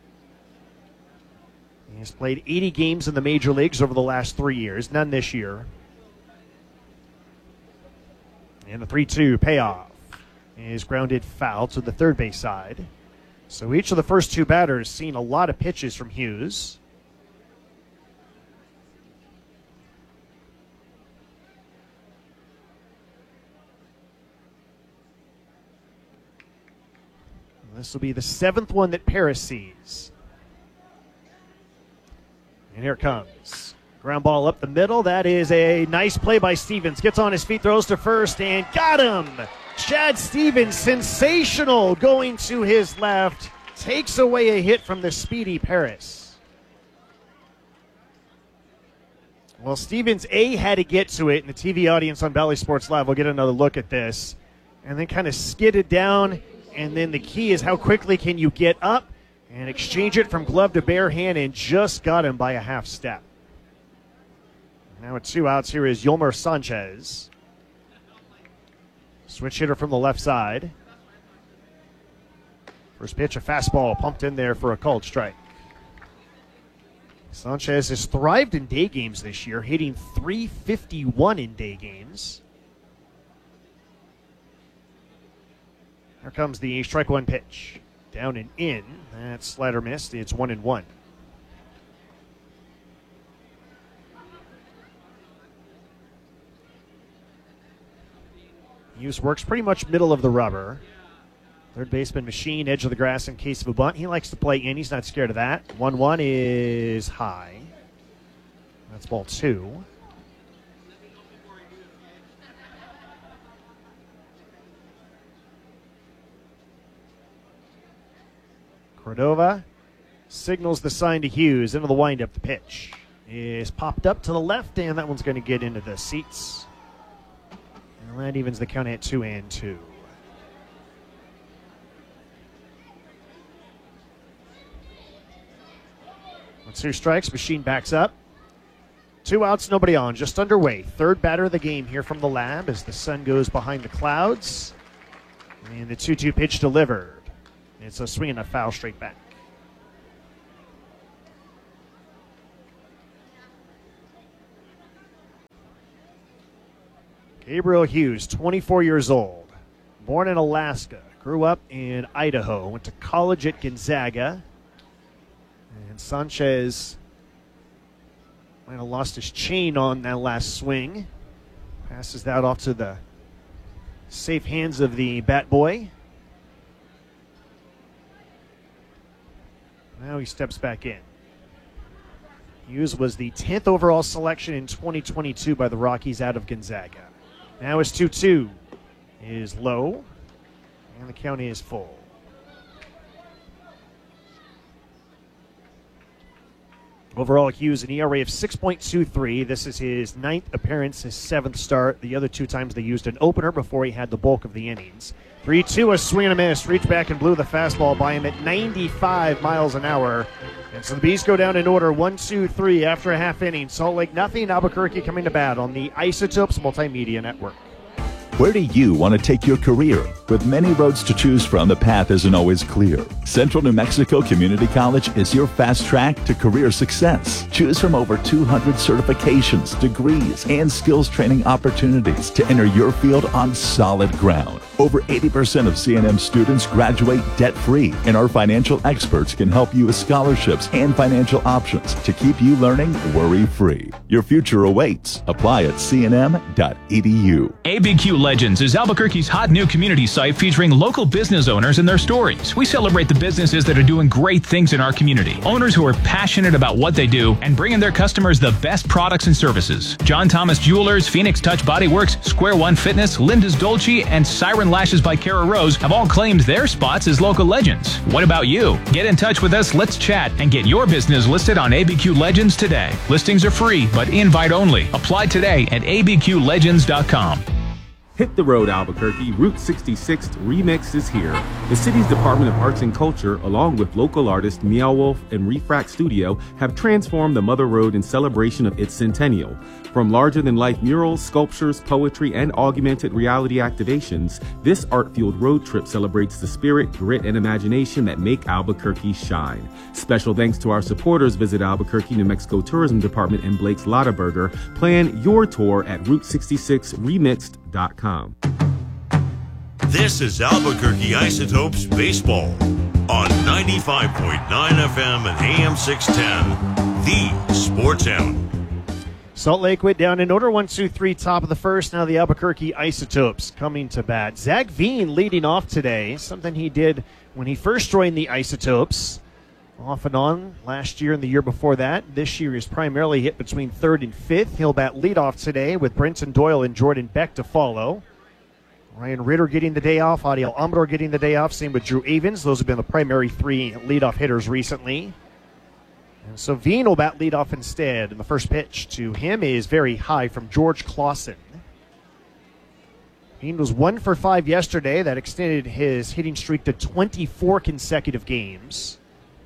He has played 80 games in the major leagues over the last 3 years, none this year. And the 3-2 payoff is grounded foul to the third base side. So each of the first 2 batters seen a lot of pitches from Hughes. This will be the 7th one that Paris sees. And here it comes. Ground ball up the middle. That is a nice play by Stevens. Gets on his feet, throws to first, and got him. Chad Stevens, sensational, going to his left. Takes away a hit from the speedy Paris. Well, Stevens, had to get to it, and the TV audience on Bally Sports Live will get another look at this. And then kind of skidded down. And then the key is how quickly can you get up and exchange it from glove to bare hand, and just got him by a half step. Now with 2 outs, here is Yolmer Sanchez. Switch hitter from the left side. First pitch, a fastball pumped in there for a called strike. Sanchez has thrived in day games this year, hitting .351 in day games. Here comes the strike 1 pitch. Down and in. That slider missed. It's 1-1. Hughes works pretty much middle of the rubber. Third baseman Machine, edge of the grass in case of a bunt. He likes to play in. He's not scared of that. 1-1 is high. That's ball 2. Cordova signals the sign to Hughes. Into the windup. The pitch is popped up to the left, and that one's going to get into the seats. And that evens the count at 2-2. With 2 strikes, Machine backs up. 2 outs, nobody on, just underway. Third batter of the game here from the lab as the sun goes behind the clouds. And the 2-2 pitch delivered. It's a swing and a foul straight back. Gabriel Hughes, 24 years old. Born in Alaska. Grew up in Idaho. Went to college at Gonzaga. And Sanchez might have lost his chain on that last swing. Passes that off to the safe hands of the bat boy. Now he steps back in. Hughes was the 10th overall selection in 2022 by the Rockies out of Gonzaga. Now his 2-2 is low, and the count is full. Overall, Hughes, an ERA of 6.23. This is his 9th appearance, his 7th start. The other 2 times they used an opener before he had the bulk of the innings. 3-2, a swing and a miss. Reached back and blew the fastball by him at 95 miles an hour. And so the Bees go down in order 1-2-3 after a half inning. Salt Lake nothing, Albuquerque coming to bat on the Isotopes Multimedia Network. Where do you want to take your career? With many roads to choose from, the path isn't always clear. Central New Mexico Community College is your fast track to career success. Choose from over 200 certifications, degrees, and skills training opportunities to enter your field on solid ground. Over 80% of CNM students graduate debt-free, and our financial experts can help you with scholarships and financial options to keep you learning worry-free. Your future awaits. Apply at cnm.edu. ABQ Legends is Albuquerque's hot new community site featuring local business owners and their stories. We celebrate the businesses that are doing great things in our community. Owners who are passionate about what they do and bringing their customers the best products and services. John Thomas Jewelers, Phoenix Touch Body Works, Square One Fitness, Linda's Dolce, and Siren Lashes by Kara Rose have all claimed their spots as local legends. What about you? Get in touch with us, let's chat, and get your business listed on ABQ Legends today. Listings are free, but invite only. Apply today at abqlegends.com. Hit the road, Albuquerque. Route 66 Remix is here. The city's Department of Arts and Culture, along with local artists Meow Wolf and Refract Studio, have transformed the Mother Road in celebration of its centennial. From larger-than-life murals, sculptures, poetry, and augmented reality activations, this art-fueled road trip celebrates the spirit, grit, and imagination that make Albuquerque shine. Special thanks to our supporters. Visit Albuquerque, New Mexico Tourism Department and Blake's Lottaburger. Plan your tour at Route66remixed.com. This is Albuquerque Isotopes Baseball on 95.9 FM and AM 610, the Sports Animal. Salt Lake went down in order 1-2-3, top of the first. Now the Albuquerque Isotopes coming to bat. Zach Veen leading off today, something he did when he first joined the Isotopes. Off and on last year and the year before that. This year is primarily hit between 3rd and 5th. He'll bat leadoff today with Brenton Doyle and Jordan Beck to follow. Ryan Ritter getting the day off. Adiel Amador getting the day off. Same with Drew Avens. Those have been the primary 3 leadoff hitters recently. And so Veen will bat leadoff instead. And the first pitch to him is very high from George Clausen. Veen was 1 for 5 yesterday. That extended his hitting streak to 24 consecutive games.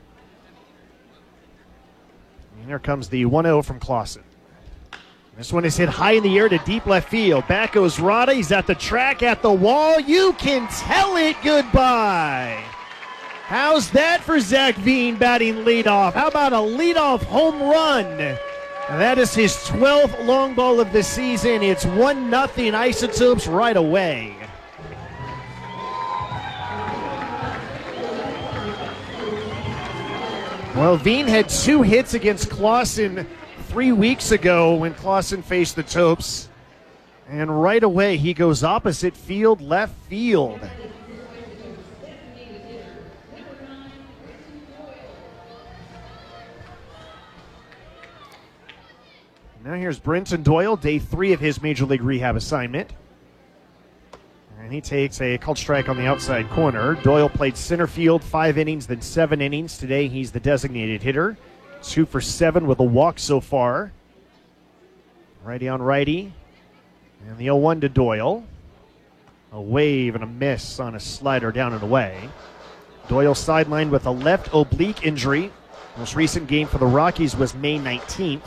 And here comes the 1-0 from Clausen. This one is hit high in the air to deep left field. Back goes Rada. He's at the track, at the wall. You can tell it goodbye. How's that for Zach Veen batting leadoff? How about a leadoff home run? And that is his 12th long ball of the season. It's 1-0 Isotopes right away. Well, Veen had 2 hits against Clausen 3 weeks ago when Clausen faced the Topes. And right away, he goes opposite field, left field. Now here's Brenton Doyle, day 3 of his Major League rehab assignment. And he takes a called strike on the outside corner. Doyle played center field 5 innings, then 7 innings. Today he's the designated hitter. 2 for 7 with a walk so far. Righty on righty. And the 0-1 to Doyle. A wave and a miss on a slider down and away. Doyle sidelined with a left oblique injury. Most recent game for the Rockies was May 19th.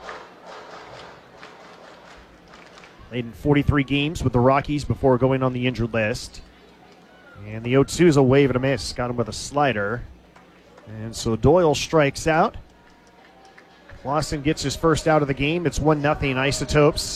Played in 43 games with the Rockies before going on the injured list. And the 0-2 is a wave and a miss. Got him with a slider. And so Doyle strikes out. Clausen gets his first out of the game. It's 1-0 Isotopes.